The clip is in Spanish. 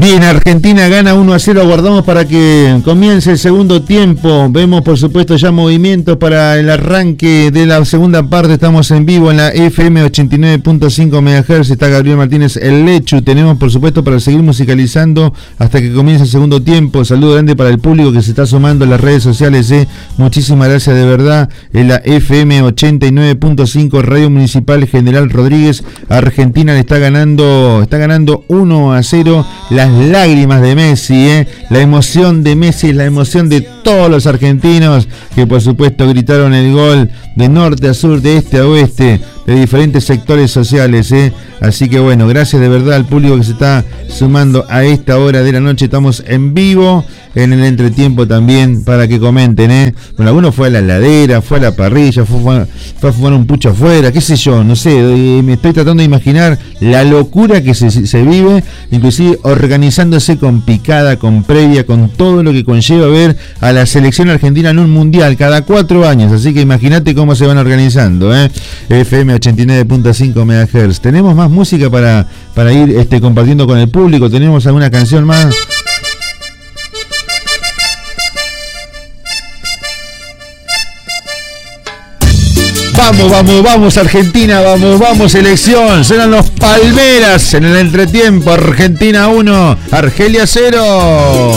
Bien, Argentina gana 1-0, aguardamos para que comience el segundo tiempo. Vemos por supuesto ya movimientos para el arranque de la segunda parte. Estamos en vivo en la FM 89.5 MHz. Está Gabriel Martínez, el Lechu. Tenemos por supuesto para seguir musicalizando hasta que comience el segundo tiempo. Saludo grande para el público que se está sumando en las redes sociales. Muchísimas gracias de verdad. En la FM 89.5 Radio Municipal General Rodríguez, Argentina le está ganando 1-0. Las lágrimas de Messi, la emoción de Messi es la emoción de todos los argentinos que por supuesto gritaron el gol de norte a sur, de este a oeste, de diferentes sectores sociales, Así que bueno, gracias de verdad al público que se está sumando a esta hora de la noche. Estamos en vivo en el entretiempo también para que comenten, Bueno, alguno fue a la heladera, fue a la parrilla, fue a fumar un pucho afuera, qué sé yo, no sé, me estoy tratando de imaginar la locura que se vive, inclusive organizándose con picada, con previa, con todo lo que conlleva ver a la selección argentina en un mundial cada 4 años, así que imagínate cómo se van organizando, FM 89.5 MHz. Tenemos más música para ir compartiendo con el público. Tenemos alguna canción más. Vamos Argentina, vamos selección. Serán los Palmeras en el entretiempo. Argentina 1, Argelia 0.